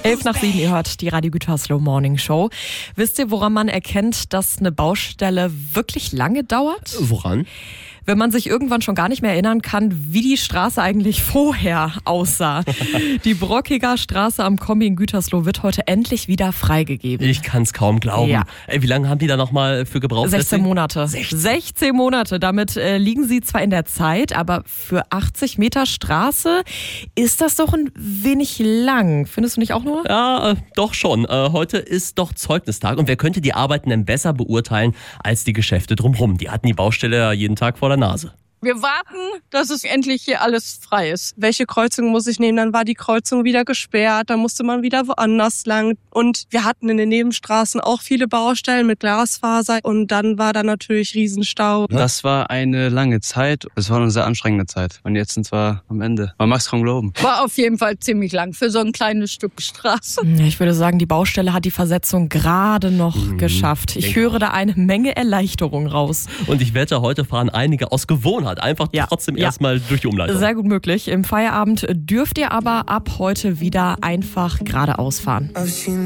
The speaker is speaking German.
11:07, ihr hört die Radio Gütersloh Morning Show. Wisst ihr, woran man erkennt, dass eine Baustelle wirklich lange dauert? Woran? Wenn man sich irgendwann schon gar nicht mehr erinnern kann, wie die Straße eigentlich vorher aussah. Die Brockiger Straße am Kombi in Gütersloh wird heute endlich wieder freigegeben. Ich kann es kaum glauben. Ja. Wie lange haben die da nochmal für gebraucht? 16 Monate. 16 Monate. Damit liegen sie zwar in der Zeit, aber für 80 Meter Straße ist das doch ein wenig lang. Findest du nicht auch nur? Ja, doch schon. Heute ist doch Zeugnistag. Und wer könnte die Arbeiten denn besser beurteilen als die Geschäfte drumherum? Die hatten die Baustelle ja jeden Tag vor der Nase. Wir warten, dass es endlich hier alles frei ist. Welche Kreuzung muss ich nehmen? Dann war die Kreuzung wieder gesperrt, dann musste man wieder woanders lang. Und wir hatten in den Nebenstraßen auch viele Baustellen mit Glasfaser. Und dann war da natürlich Riesenstau. Das war eine lange Zeit. Es war eine sehr anstrengende Zeit. Und jetzt sind wir am Ende. Man mag es kaum glauben. War auf jeden Fall ziemlich lang für so ein kleines Stück Straße. Ich würde sagen, die Baustelle hat die Versetzung gerade noch geschafft. Ich höre da eine Menge Erleichterung raus. Und ich wette, heute fahren einige aus Gewohnheit einfach trotzdem erstmal durch die Umleitung. Sehr gut möglich. Im Feierabend dürft ihr aber ab heute wieder einfach geradeaus fahren.